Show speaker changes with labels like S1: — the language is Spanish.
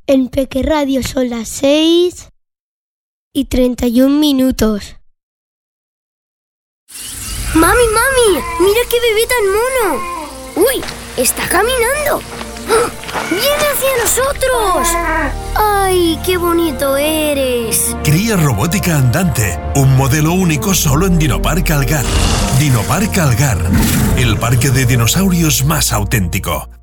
S1: En Peque Radio son las 6:31.
S2: ¡Mami, mami! ¡Mira qué bebé tan mono! ¡Uy! ¡Está caminando! ¡Ah! ¡Viene hacia nosotros! ¡Ay, qué bonito eres!
S3: Cría robótica andante, un modelo único solo en Dinopark Algar. Dinopark Algar, el parque de dinosaurios más auténtico.